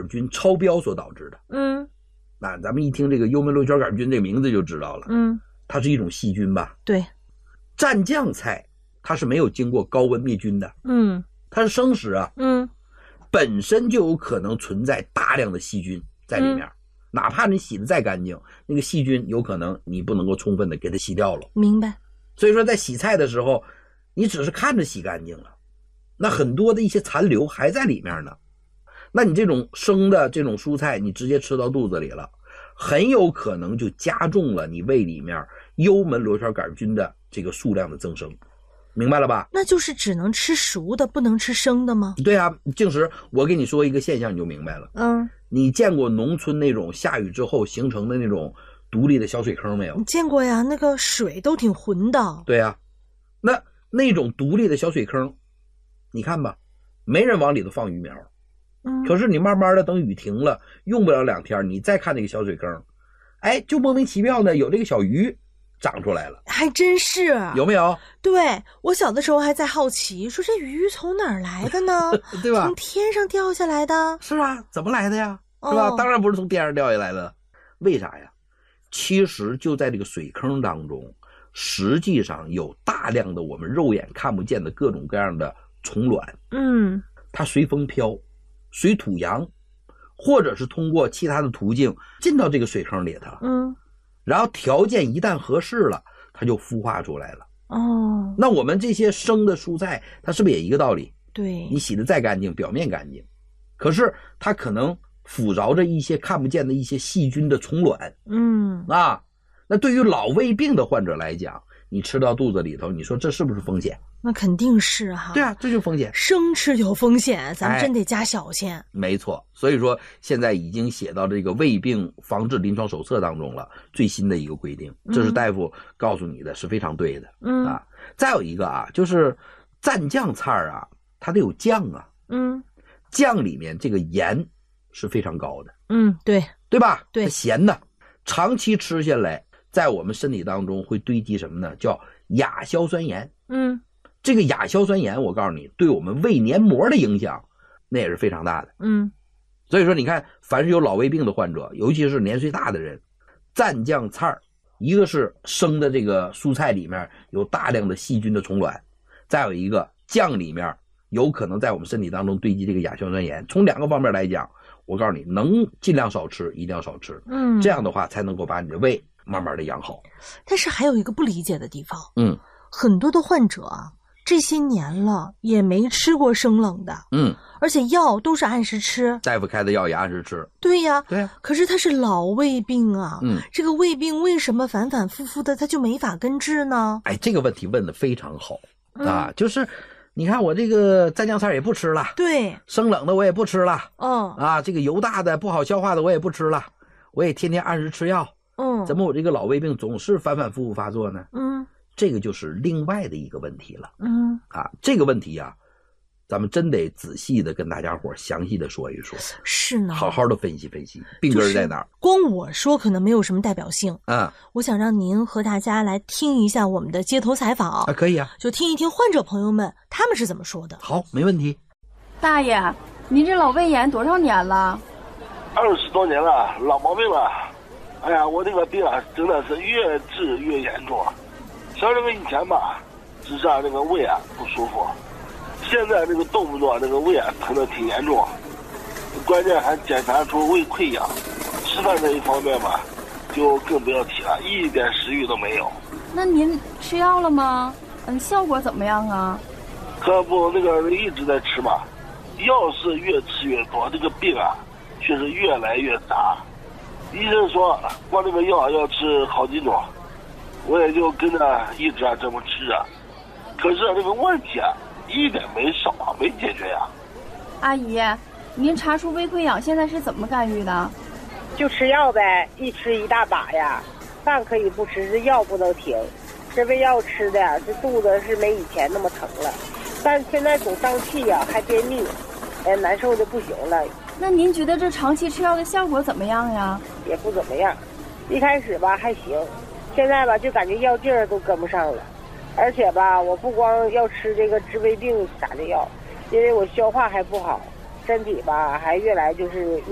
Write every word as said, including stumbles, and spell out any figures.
杆菌超标所导致的。 嗯， 那咱们一听这个幽门螺旋杆菌这个名字就知道了。 嗯， 它是一种细菌吧？ 对。 蘸酱菜它是没有经过高温灭菌的。 嗯， 它是生食啊。 嗯， 本身就有可能存在大量的细菌在里面。嗯，哪怕你洗的再干净，那个细菌有可能你不能够充分的给它洗掉了。 明白。 所以说在洗菜的时候，你只是看着洗干净了，那很多的一些残留还在里面呢。那你这种生的这种蔬菜你直接吃到肚子里了，很有可能就加重了你胃里面幽门螺旋杆菌的这个数量的增生。明白了吧？ 那就是只能吃熟的，不能吃生的吗？ 对啊，静时，我给你说一个现象你就明白了。 嗯， 你见过农村那种下雨之后形成的那种独立的小水坑没有？ 见过呀，那个水都挺浑的。 对啊，那那种独立的小水坑，你看吧，没人往里头放鱼苗。嗯，可是你慢慢的等雨停了，用不了两天，你再看那个小水坑，哎，就莫名其妙的有这个小鱼长出来了。 还真是。 有没有？ 对，我小的时候还在好奇，说这鱼从哪儿来的呢？ 对吧？ 从天上掉下来的？ 是啊，怎么来的呀？是吧？哦，当然不是从天上掉下来的。为啥呀？其实就在这个水坑当中，实际上有大量的我们肉眼看不见的各种各样的虫卵。 嗯， 它随风飘，随土扬，或者是通过其他的途径进到这个水坑里头。 嗯， 然后条件一旦合适了，它就孵化出来了。 哦， 那我们这些生的蔬菜，它是不是也一个道理？ 对， 你洗的再干净，表面干净，可是它可能附着着一些看不见的一些细菌的虫卵。 嗯， 啊，那对于老胃病的患者来讲，你吃到肚子里头，你说这是不是风险？ 那肯定是哈。 对啊，这就是风险。 生吃有风险，咱们真得加小心。哎， 没错，所以说现在已经写到这个胃病防治临床手册当中了，最新的一个规定，这是大夫告诉你的，是非常对的。嗯啊，再有一个啊，就是蘸酱菜啊，它得有酱啊。嗯，酱里面这个盐是非常高的。 嗯，对， 对吧？ 对， 咸的，长期吃下来，在我们身体当中会堆积什么呢？叫亚硝酸盐。嗯，这个亚硝酸盐，我告诉你，对我们胃黏膜的影响，那也是非常大的。嗯，所以说你看，凡是有老胃病的患者，尤其是年岁大的人，蘸酱菜，一个是生的这个蔬菜里面有大量的细菌的虫卵，再有一个酱里面有可能在我们身体当中堆积这个亚硝酸盐。从两个方面来讲，我告诉你，能尽量少吃，一定要少吃。嗯，这样的话才能够把你的胃慢慢的养好。 但是还有一个不理解的地方， 嗯， 很多的患者啊，这些年了也没吃过生冷的， 嗯， 而且药都是按时吃， 大夫开的药也按时吃。 对呀， 对呀。 可是他是老胃病啊， 嗯， 这个胃病为什么反反复复的他就没法根治呢？ 哎，这个问题问得非常好、嗯、啊，就是。你看我这个蘸酱菜也不吃了， 对， 生冷的我也不吃了， 嗯啊，这个油大的不好消化的我也不吃了，我也天天按时吃药，嗯，怎么我这个老胃病总是反反复复发作呢？嗯，这个就是另外的一个问题了，嗯，啊，这个问题啊，咱们真得仔细的跟大家伙详细的说一说， 是呢， 好好的分析分析病根在哪儿、就是。 光我说可能没有什么代表性， 嗯， 我想让您和大家来听一下我们的街头采访啊，可以啊， 就听一听患者朋友们他们是怎么说的。 好，没问题。 大爷，您这老胃炎多少年了？ 二十多年了，老毛病了。哎呀，我这个病啊，真的是越治越严重。像这个以前吧，只是啊这个胃啊不舒服。现在这个动不动这个胃啊疼得挺严重，关键还检查出胃溃疡，吃饭这一方面吧，就更不要提了，一点食欲都没有。 那您吃药了吗？嗯，效果怎么样啊？ 可不，那个一直在吃嘛，药是越吃越多，这个病啊却是越来越杂。医生说光这个药要吃好几种，我也就跟着一直啊这么吃着。可是这个问题啊一点没少啊，没解决呀。 阿姨，您查出胃溃疡现在是怎么干预的？ 就吃药呗，一吃一大把呀。饭可以不吃，这药不能停。这胃药吃的，这肚子是没以前那么疼了，但现在总胀气呀，还便秘，哎，难受的不行了。 那您觉得这长期吃药的效果怎么样呀？ 也不怎么样，一开始吧还行，现在吧就感觉药劲儿都跟不上了。而且吧，我不光要吃这个治胃病啥的药，因为我消化还不好，身体吧还越来就是